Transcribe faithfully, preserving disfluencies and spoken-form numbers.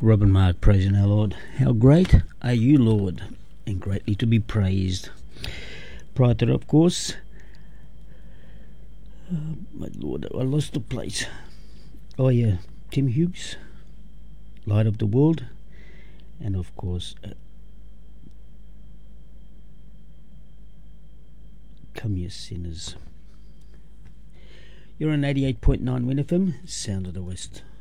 Rob and Mark praising our Lord. How great are you, Lord, and greatly to be praised. Prior to that, of course, uh, my Lord, I lost the place. Oh yeah, Tim Hughes, Light of the World, and of course, uh, Come Ye Sinners. You're on eighty-eight point nine Win F M, Sound of the West.